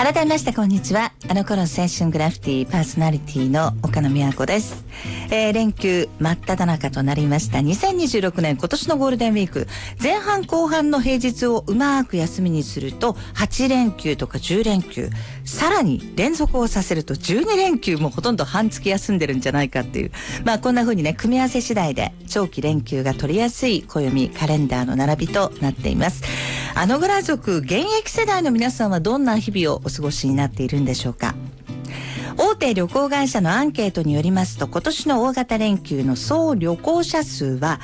改めましてこんにちは。あの頃青春グラフィティパーソナリティの岡野美和子です。連休真っ只中となりました2026年今年のゴールデンウィーク、前半後半の平日をうまく休みにすると8連休とか10連休、さらに連続をさせると12連休もほとんど半月休んでるんじゃないかっていう、こんな風にね、組み合わせ次第で長期連休が取りやすい暦カレンダーの並びとなっています。あのぐら族現役世代の皆さんはどんな日々をお過ごしになっているんでしょうか。大手旅行会社のアンケートによりますと、今年の大型連休の総旅行者数は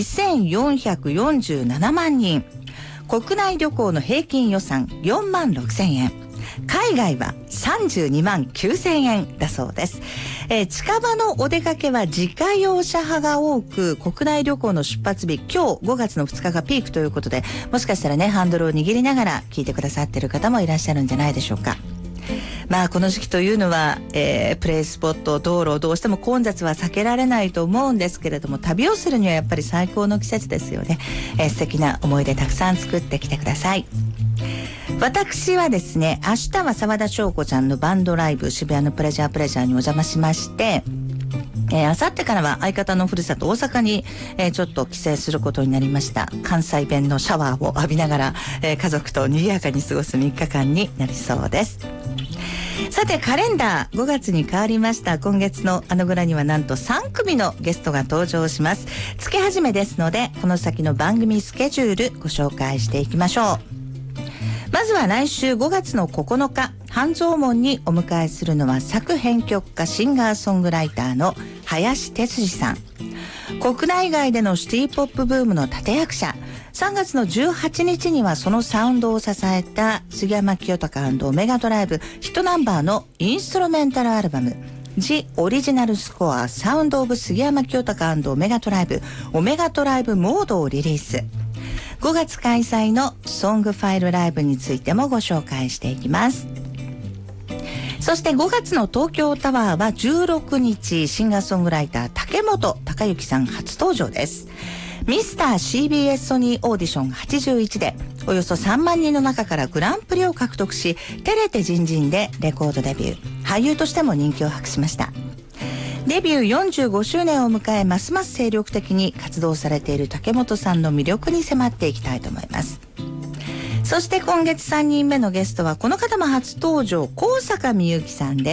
2447万人。国内旅行の平均予算4万6千円。海外は32万9千円だそうです。近場のお出かけは自家用車派が多く、国内旅行の出発日、今日5月の2日がピークということで、もしかしたらね、ハンドルを握りながら聞いてくださっている方もいらっしゃるんじゃないでしょうか。この時期というのは、プレイスポット、道路、どうしても混雑は避けられないと思うんですけれども、旅をするにはやっぱり最高の季節ですよね。素敵な思い出たくさん作ってきてください。私はですね、明日は沢田翔子ちゃんのバンドライブ、渋谷のプレジャーにお邪魔しまして、明後日からは相方のふるさと大阪に、ちょっと帰省することになりました。関西弁のシャワーを浴びながら、家族と賑やかに過ごす3日間になりそうです。さて、カレンダー5月に変わりました。今月のあのぐらにはなんと3組のゲストが登場します。月始めですので、この先の番組スケジュールご紹介していきましょう。まずは来週5月の9日、半蔵門にお迎えするのは作編曲家、シンガーソングライターの林哲司さん。国内外でのシティポップブームの立役者。3月の18日にはそのサウンドを支えた杉山清隆&オメガドライブヒットナンバーのインストロメンタルアルバムThe Original Score Sound of 杉山清隆&オメガドライブモードをリリース。5月開催のソングファイルライブについてもご紹介していきます。そして5月の東京タワーは16日、シンガーソングライター竹本隆之さん初登場です。ミスター CBS ソニーオーディション81でおよそ3万人の中からグランプリを獲得し、照れてジンジンでレコードデビュー。俳優としても人気を博しました。デビュー45周年を迎え、ますます精力的に活動されている竹本さんの魅力に迫っていきたいと思います。そして今月3人目のゲストはこの方も初登場、高坂みゆきさんです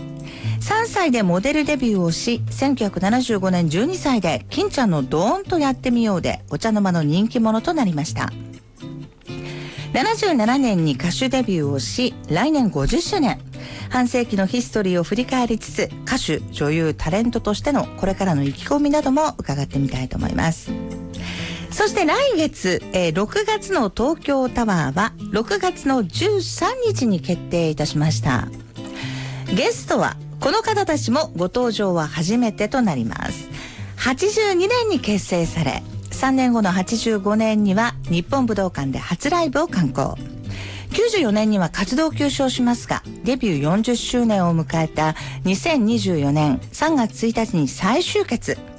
。3歳でモデルデビューをし、1975年12歳で金ちゃんのドーンとやってみようでお茶の間の人気者となりました。77年に歌手デビューをし、来年50周年。半世紀のヒストリーを振り返りつつ、歌手、女優、タレントとしてのこれからの意気込みなども伺ってみたいと思います。そして来月、6月の東京タワーは6月の13日に決定いたしました。ゲストはこの方たちもご登場は初めてとなります。82年に結成され、3年後の85年には日本武道館で初ライブを敢行。94年には活動休止をしますが、デビュー40周年を迎えた2024年3月1日に再集結。